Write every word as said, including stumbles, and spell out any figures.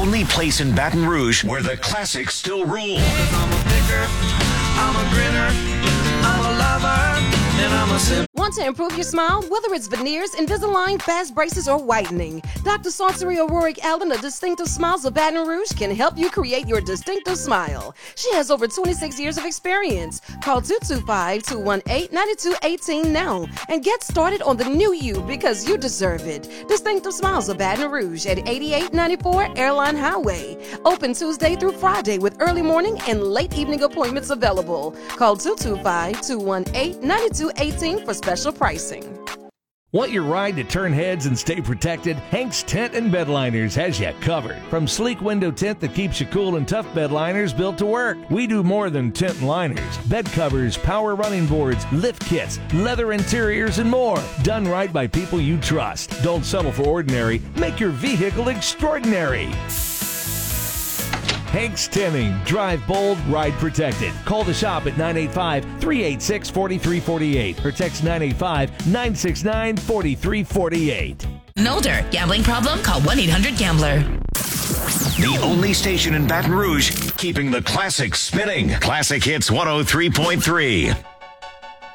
only place in Baton Rouge where the classics still rule. I'm a picker, I'm a grinner, I'm a lover, and I'm a sip. Want to improve your smile? Whether it's veneers, Invisalign, fast braces, or whitening, Doctor Santeria O'Rourke Allen of Distinctive Smiles of Baton Rouge can help you create your distinctive smile. She has over twenty-six years of experience. Call two two five, two one eight, nine two one eight now and get started on the new you because you deserve it. Distinctive Smiles of Baton Rouge at eighty-eight ninety-four Airline Highway. Open Tuesday through Friday with early morning and late evening appointments available. Call two two five, two one eight, nine two one eight for special pricing. Want your ride to turn heads and stay protected? Hank's Tent and Bedliners has you covered. From sleek window tint that keeps you cool and tough bedliners built to work. We do more than tent and liners. Bed covers, power running boards, lift kits, leather interiors, and more. Done right by people you trust. Don't settle for ordinary. Make your vehicle extraordinary. Hank's Tinning. Drive bold, ride protected. Call the shop at nine eight five, three eight six, four three four eight or text nine eight five, nine six nine, four three four eight. Nolder. Gambling problem? Call one eight hundred gambler. The only station in Baton Rouge keeping the classics spinning. Classic Hits one oh three point three.